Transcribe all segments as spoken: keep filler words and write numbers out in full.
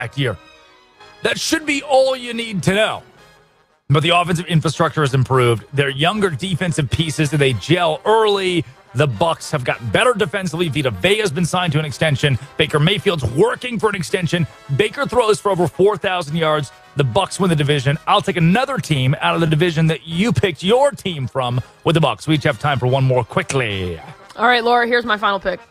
year. That should be all you need to know. But the offensive infrastructure has improved. Their younger defensive pieces, they gel early. The Bucs have got better defensively. Vita Vea has been signed to an extension. Baker Mayfield's working for an extension. Baker throws for over four thousand yards. The Bucs win the division. I'll take another team out of the division that you picked your team from with the Bucs. We each have time for one more quickly. All right, Laura, here's my final pick.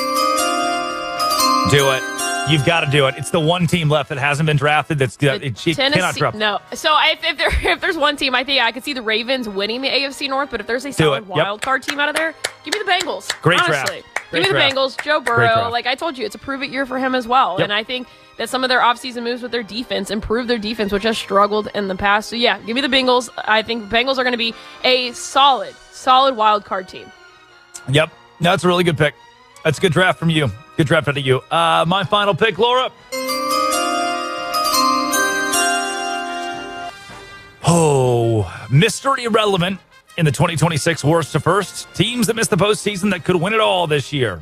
Do it. You've got to do it. It's the one team left that hasn't been drafted. That's it, it cannot drop. No. So if if, there, if there's one team, I think I could see the Ravens winning the A F C North. But if there's a solid yep. wild card team out of there, give me the Bengals. Great honestly. draft. Give me the draft. Bengals. Joe Burrow. Like I told you, it's a prove it year for him as well. Yep. And I think that some of their offseason moves with their defense improve their defense, which has struggled in the past. So yeah, give me the Bengals. I think Bengals are going to be a solid, solid wild card team. Yep. That's a really good pick. That's a good draft from you. Good draft out of you. Uh, my final pick, Laura. Oh, Mister Irrelevant in the twenty twenty-six worst to first. Teams that missed the postseason that could win it all this year.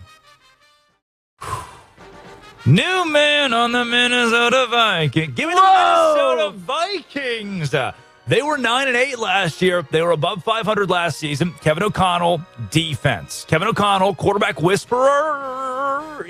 New man on the Minnesota Vikings. Give me the Whoa! Minnesota Vikings. Uh, they were nine and eight last year. They were above five hundred last season. Kevin O'Connell, defense. Kevin O'Connell, quarterback whisperer.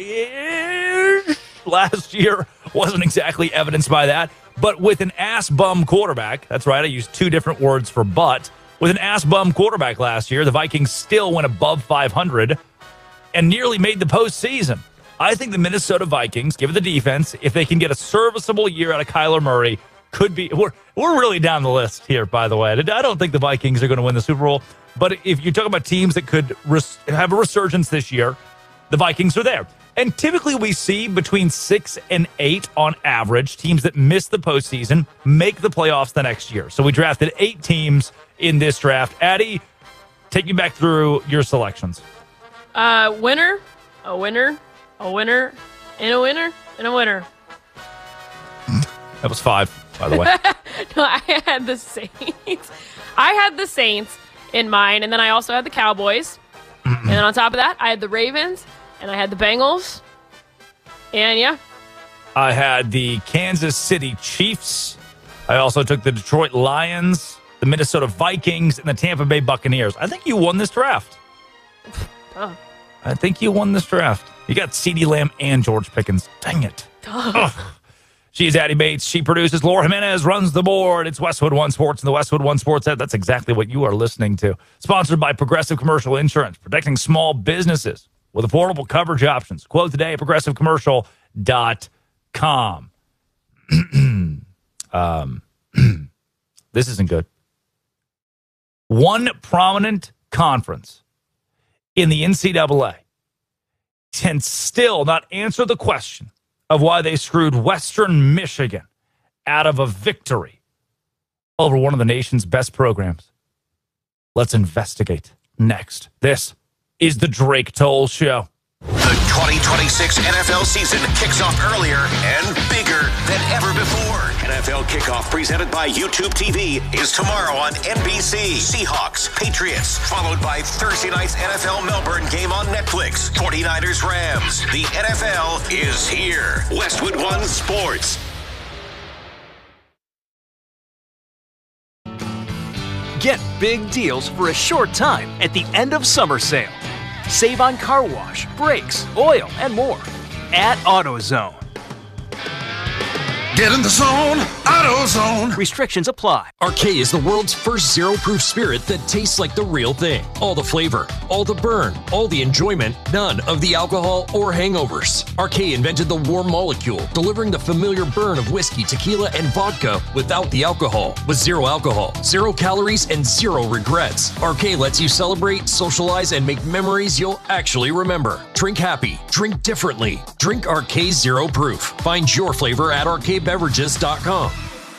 Last year wasn't exactly evidenced by that. But with an ass-bum quarterback, that's right, I used two different words for but. With an ass-bum quarterback last year, the Vikings still went above five hundred and nearly made the postseason. I think the Minnesota Vikings, given the defense, if they can get a serviceable year out of Kyler Murray, could be. We're, we're really down the list here, by the way. I don't think the Vikings are going to win the Super Bowl. But if you talk about teams that could res- have a resurgence this year, the Vikings are there. And typically we see between six and eight on average, teams that miss the postseason make the playoffs the next year. So we drafted eight teams in this draft. Addie, take me back through your selections. Uh, winner, a winner, a winner, and a winner, and a winner. That was five, by the way. No, I had the Saints. I had the Saints in mine, and then I also had the Cowboys. And then on top of that, I had the Ravens. And I had the Bengals. And, yeah. I had the Kansas City Chiefs. I also took the Detroit Lions, the Minnesota Vikings, and the Tampa Bay Buccaneers. I think you won this draft. Duh. I think you won this draft. You got CeeDee Lamb and George Pickens. Dang it. She's Addie Bates. She produces. Laura Jimenez runs the board. It's Westwood One Sports and the Westwood One Sports app. That's exactly what you are listening to. Sponsored by Progressive Commercial Insurance, protecting small businesses with affordable coverage options. Quote today at progressive commercial dot com. um, this isn't good. One prominent conference in the N C double A can still not answer the question of why they screwed Western Michigan out of a victory over one of the nation's best programs. Let's investigate next. This is the Drake Toll Show. The twenty twenty-six N F L season kicks off earlier and bigger than ever before. N F L Kickoff, presented by YouTube T V, is tomorrow on N B C. Seahawks, Patriots, followed by Thursday night's N F L Melbourne game on Netflix. forty-niners, Rams. The N F L is here. Westwood One Sports. Get big deals for a short time at the end of summer sale. Save on car wash, brakes, oil, and more at AutoZone. Get in the zone, AutoZone. Restrictions apply. Arcade is the world's first zero-proof spirit that tastes like the real thing. All the flavor, all the burn, all the enjoyment, none of the alcohol or hangovers. Arcade invented the warm molecule, delivering the familiar burn of whiskey, tequila, and vodka without the alcohol. With zero alcohol, zero calories, and zero regrets. Arcade lets you celebrate, socialize, and make memories you'll actually remember. Drink happy. Drink differently. Drink Arcade Zero Proof. Find your flavor at arcade beverages dot com.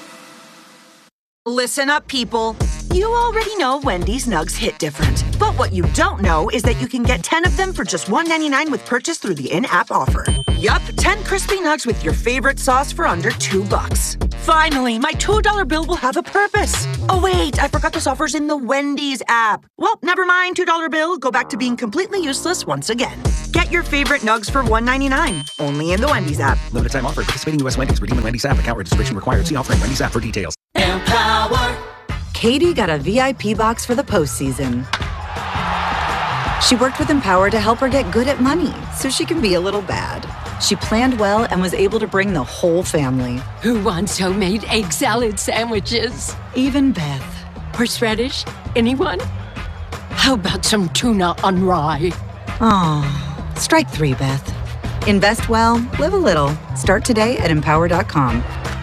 Listen up, people. You already know Wendy's Nugs hit different. But what you don't know is that you can get ten of them for just one ninety-nine with purchase through the in-app offer. Yup, ten crispy nugs with your favorite sauce for under two bucks. Finally, my two dollar bill will have a purpose. Oh, wait, I forgot this offer's in the Wendy's app. Well, never mind, two dollar bill. Go back to being completely useless once again. Get your favorite nugs for one ninety-nine, only in the Wendy's app. Limited time offer. Participating U S Wendy's. Redeem in Wendy's app. Account registration required. See offering Wendy's app for details. Empower. Katie got a V I P box for the postseason. She worked with Empower to help her get good at money so she can be a little bad. She planned well and was able to bring the whole family. Who wants homemade egg salad sandwiches? Even Beth. Horseradish? Anyone? How about some tuna on rye? Aw, strike three, Beth. Invest well, live a little. Start today at empower dot com.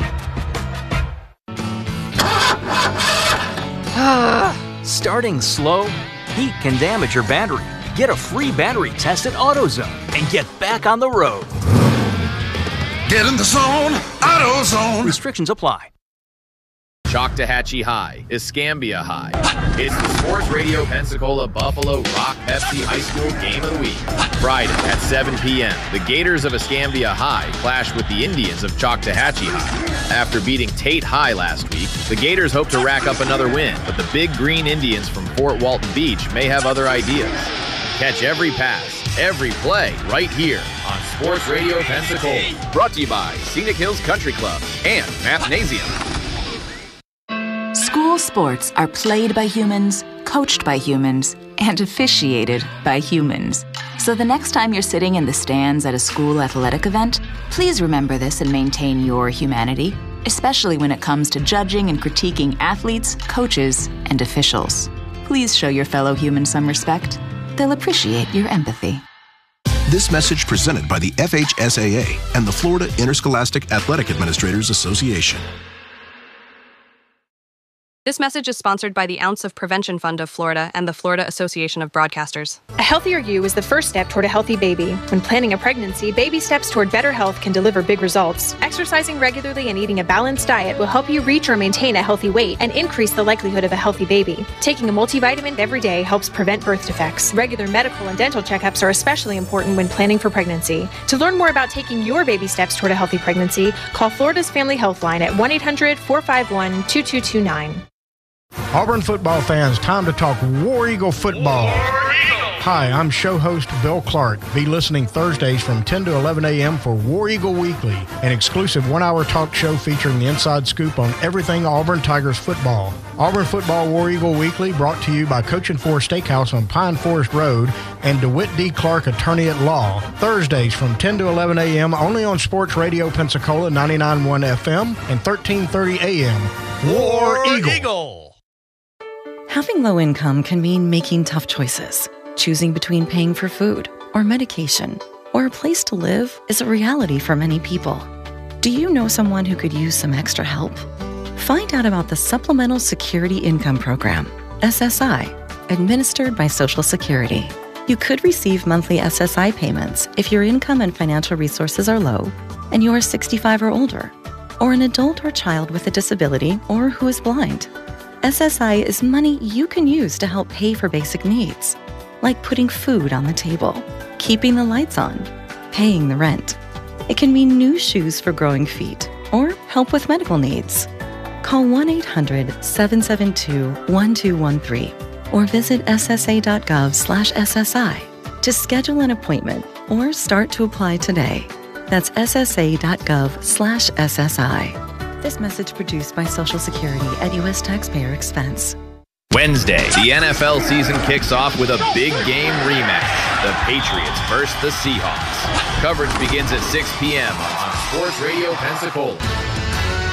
Starting slow? Heat can damage your battery. Get a free battery test at AutoZone and get back on the road. Get in the zone, AutoZone. Restrictions apply. Choctawhatchee High, Escambia High. It's the Sports Radio Pensacola Buffalo Rock Pepsi High School Game of the Week. Friday at seven p.m., the Gators of Escambia High clash with the Indians of Choctawhatchee High. After beating Tate High last week, the Gators hope to rack up another win, but the Big Green Indians from Fort Walton Beach may have other ideas. Catch every pass, every play right here on Sports Radio Pensacola. Brought to you by Scenic Hills Country Club and Mathnasium. School sports are played by humans, coached by humans, and officiated by humans. So the next time you're sitting in the stands at a school athletic event, please remember this and maintain your humanity, especially when it comes to judging and critiquing athletes, coaches, and officials. Please show your fellow humans some respect. They'll appreciate your empathy. This message presented by the F H S A A and the Florida Interscholastic Athletic Administrators Association. This message is sponsored by the Ounce of Prevention Fund of Florida and the Florida Association of Broadcasters. A healthier you is the first step toward a healthy baby. When planning a pregnancy, baby steps toward better health can deliver big results. Exercising regularly and eating a balanced diet will help you reach or maintain a healthy weight and increase the likelihood of a healthy baby. Taking a multivitamin every day helps prevent birth defects. Regular medical and dental checkups are especially important when planning for pregnancy. To learn more about taking your baby steps toward a healthy pregnancy, call Florida's Family Health Line at one eight hundred, four five one, two two two nine. Auburn football fans, time to talk War Eagle football. War Eagle. Hi, I'm show host Bill Clark. Be listening Thursdays from ten to eleven a.m. for War Eagle Weekly, an exclusive one-hour talk show featuring the inside scoop on everything Auburn Tigers football. Auburn Football War Eagle Weekly brought to you by Coach and Four Steakhouse on Pine Forest Road and DeWitt D. Clark Attorney at Law. Thursdays from ten to eleven a.m. only on Sports Radio Pensacola ninety-nine point one F M and thirteen thirty a.m. War, War Eagle. Eagle. Having low income can mean making tough choices. Choosing between paying for food or medication or a place to live is a reality for many people. Do you know someone who could use some extra help? Find out about the Supplemental Security Income Program, S S I, administered by Social Security. You could receive monthly S S I payments if your income and financial resources are low and you are sixty-five or older, or an adult or child with a disability or who is blind. S S I is money you can use to help pay for basic needs, like putting food on the table, keeping the lights on, paying the rent. It can mean new shoes for growing feet or help with medical needs. Call one eight hundred, seven seven two, one two one three or visit S S A dot gov slash S S I to schedule an appointment or start to apply today. That's S S A dot gov slash S S I. This message produced by Social Security at U S taxpayer expense. Wednesday, the N F L season kicks off with a big game rematch. The Patriots versus the Seahawks. Coverage begins at six p.m. on Sports Radio Pensacola.